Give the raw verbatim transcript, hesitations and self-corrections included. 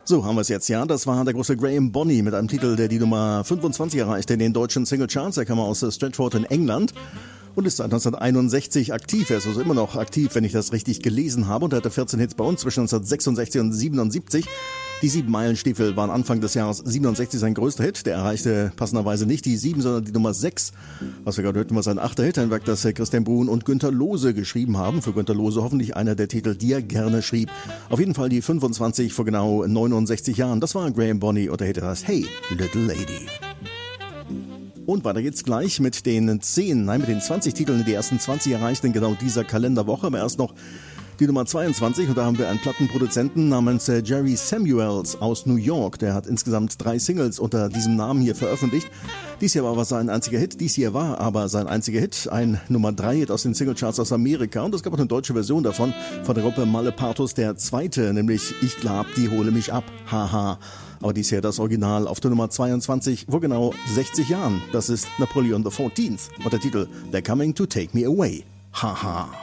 So haben wir es jetzt, ja. Das war der große Graham Bonney mit einem Titel, der die Nummer fünfundzwanzig erreichte in den deutschen Singlecharts. Er kam aus Stratford in England und ist seit neunzehnhunderteinundsechzig aktiv. Er ist also immer noch aktiv, wenn ich das richtig gelesen habe. Und er hatte vierzehn Hits bei uns zwischen neunzehnhundertsechsundsechzig und siebenundsiebzig. Die Sieben-Meilen-Stiefel waren Anfang des Jahres siebenundsechzig sein größter Hit. Der erreichte passenderweise nicht die sieben, sondern die Nummer sechs. Was wir gerade hörten, war sein achter Hit. Ein Werk, das Christian Bruhn und Günter Lose geschrieben haben. Für Günter Lose hoffentlich einer der Titel, die er gerne schrieb. Auf jeden Fall die fünfundzwanzig vor genau neunundsechzig Jahren. Das war Graham Bonney und der Hit heißt Hey, Little Lady. Und weiter geht's gleich mit den zehn, nein, mit den zwanzig Titeln, die die ersten zwanzig erreichten in genau dieser Kalenderwoche. Aber erst noch die Nummer zweiundzwanzig und da haben wir einen Plattenproduzenten namens Jerry Samuels aus New York. Der hat insgesamt drei Singles unter diesem Namen hier veröffentlicht. Dies hier war aber sein einziger Hit. Dies hier war aber sein einziger Hit. Ein Nummer drei Hit aus den Singlecharts aus Amerika. Und es gab auch eine deutsche Version davon von der Gruppe Malepartus, der zweite, nämlich Ich glaub, die hole mich ab. Haha. Aber dies hier das Original auf der Nummer zweiundzwanzig vor genau sechzig Jahren. Das ist Napoleon the fourteenth und der Titel They're Coming to Take Me Away. Haha.